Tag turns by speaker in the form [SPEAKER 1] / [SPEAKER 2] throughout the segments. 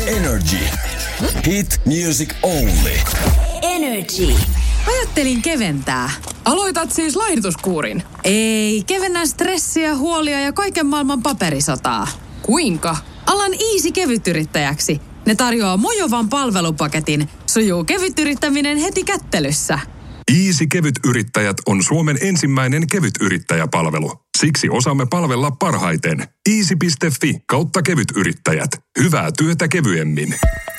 [SPEAKER 1] Energy. Hit music only.
[SPEAKER 2] Energy.
[SPEAKER 3] Ajattelin keventää.
[SPEAKER 4] Aloitat siis laihdutuskuurin?
[SPEAKER 3] Ei, kevennän stressiä, huolia ja kaiken maailman paperisotaa.
[SPEAKER 4] Kuinka?
[SPEAKER 3] Alan Easy kevytyrittäjäksi. Ne tarjoaa mojovan palvelupaketin. Sujuu kevytyrittäminen heti kättelyssä.
[SPEAKER 5] Easy kevytyrittäjät on Suomen ensimmäinen kevytyrittäjäpalvelu. Siksi osaamme palvella parhaiten. Easy.fi/kevytyrittäjät. Hyvää työtä kevyemmin.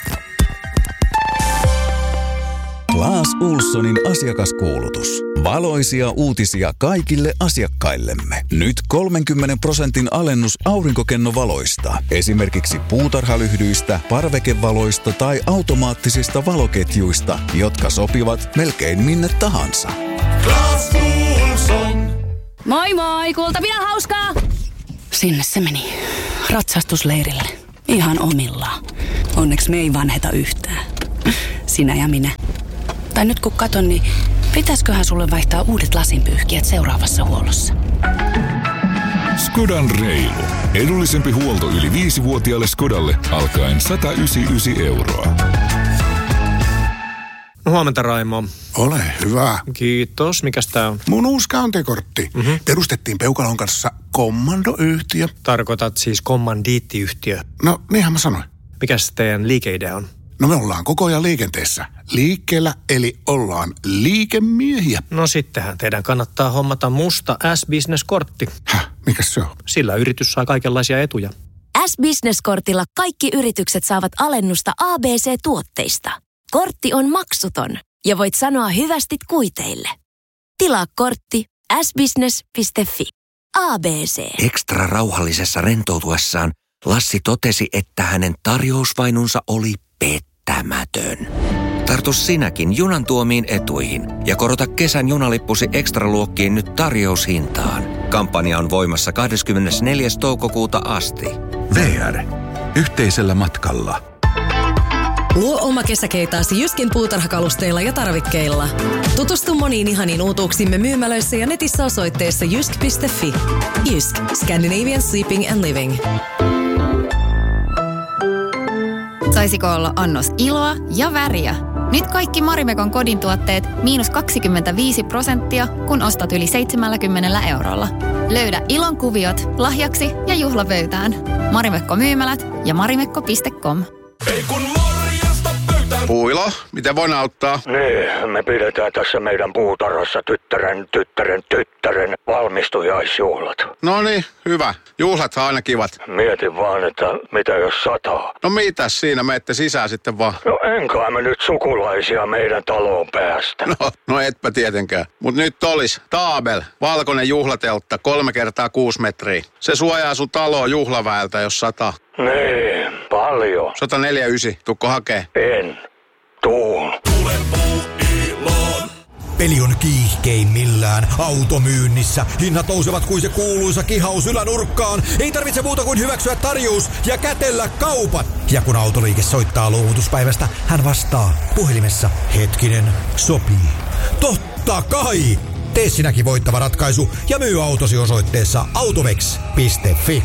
[SPEAKER 6] Claes Ohlsonin asiakaskuulutus. Valoisia uutisia kaikille asiakkaillemme. Nyt 30% alennus aurinkokennovaloista. Esimerkiksi puutarhalyhdyistä, parvekevaloista tai automaattisista valoketjuista, jotka sopivat melkein minne tahansa.
[SPEAKER 7] Claes Ohlson.
[SPEAKER 2] Moi moi, Kultapinan hauskaa! Sinne se meni. Ratsastusleirille. Ihan omillaan. Onneksi me ei vanheta yhtään. Sinä ja minä. Tai nyt kun katon, niin pitäisköhän sulle vaihtaa uudet lasinpyyhkijät seuraavassa huollossa?
[SPEAKER 8] Skodan reilu. Edullisempi huolto yli 5-vuotiaalle Skodalle alkaen 199 €.
[SPEAKER 9] Huomenta, Raimo.
[SPEAKER 10] Ole hyvä.
[SPEAKER 9] Kiitos. Mikäs tää on?
[SPEAKER 10] Mun uusi kantekortti. Perustettiin Peukalon kanssa kommandoyhtiö.
[SPEAKER 9] Tarkoitat siis kommandiittiyhtiö.
[SPEAKER 10] No, niinhän mä sanoin.
[SPEAKER 9] Mikäs teidän liikeidea on?
[SPEAKER 10] No me ollaan koko ajan liikenteessä. Liikkeellä, eli ollaan liikemiehiä.
[SPEAKER 9] No sittenhän teidän kannattaa hommata musta S-Business-kortti.
[SPEAKER 10] Häh? Mikäs se on?
[SPEAKER 9] Sillä yritys saa kaikenlaisia etuja.
[SPEAKER 2] S-Business-kortilla kaikki yritykset saavat alennusta ABC-tuotteista. Kortti on maksuton ja voit sanoa hyvästit kuiteille. Tilaa kortti sbusiness.fi. ABC.
[SPEAKER 11] Ekstra rauhallisessa rentoutuessaan Lassi totesi, että hänen tarjousvainunsa oli pettämätön. Tartu sinäkin junan tuomiin etuihin ja korota kesän junalippusi ekstraluokkiin nyt tarjoushintaan. Kampanja on voimassa 24. toukokuuta asti.
[SPEAKER 6] VR. Yhteisellä matkalla.
[SPEAKER 12] Luo oma kesäkeitaasi Jyskin puutarhakalusteilla ja tarvikkeilla. Tutustu moniin ihaniin uutuuksimme myymälöissä ja netissä osoitteessa jysk.fi. Jysk. Scandinavian Sleeping and Living.
[SPEAKER 13] Saisiko olla annos iloa ja väriä? Nyt kaikki Marimekon kodin tuotteet -25%, kun ostat yli 70 €. Löydä ilon kuviot lahjaksi ja juhlapöytään. Marimekko myymälät ja marimekko.com.
[SPEAKER 7] Ei kun morjesta pöytään.
[SPEAKER 10] Puilo, miten voin auttaa?
[SPEAKER 14] Niin, me pidetään tässä meidän puutarhassa tyttären valmistujaisjuhlat.
[SPEAKER 10] No niin, hyvä. Juhlathan aina kivat.
[SPEAKER 14] Mietin vaan, että mitä jos sataa.
[SPEAKER 10] No mitäs siinä, menette sisään sitten vaan.
[SPEAKER 14] No enkä mä nyt sukulaisia meidän taloon päästä.
[SPEAKER 10] No etpä tietenkään. Mut nyt olis Taabel, valkoinen juhlateltta, 3 × 6 metriä. Se suojaa sun taloa juhlaväeltä, jos sataa.
[SPEAKER 14] Niin, paljon.
[SPEAKER 10] 149, tukko hakee?
[SPEAKER 14] En. Tuun.
[SPEAKER 15] Peli on kiihkeimmillään, automyynnissä. Hinnat nousevat kuin se kuuluisa kihaus ylänurkkaan. Ei tarvitse muuta kuin hyväksyä tarjous ja kätellä kaupat. Ja kun autoliike soittaa luovutuspäivästä, hän vastaa puhelimessa. Hetkinen, sopii. Totta kai! Tee sinäkin voittava ratkaisu ja myy autosi osoitteessa autovex.fi.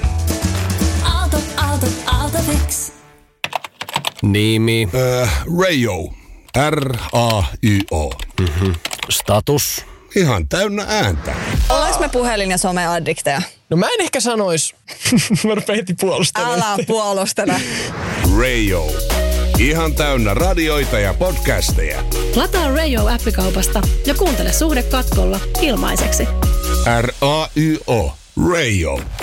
[SPEAKER 2] Autovex.
[SPEAKER 16] Nimi.
[SPEAKER 17] Rayo. R-A-Y-O.
[SPEAKER 16] Status.
[SPEAKER 17] Ihan täynnä ääntä.
[SPEAKER 18] Ollaanko me puhelin- ja someaddikteja?
[SPEAKER 16] No mä en ehkä sanois. Mä rupean heti puolustelemaan.
[SPEAKER 18] Älä puolustele.
[SPEAKER 17] Rayo. Ihan täynnä radioita ja podcasteja.
[SPEAKER 19] Lataa Rayo-appikaupasta ja kuuntele Suhde katkolla ilmaiseksi.
[SPEAKER 17] R-A-Y-O. Rayo.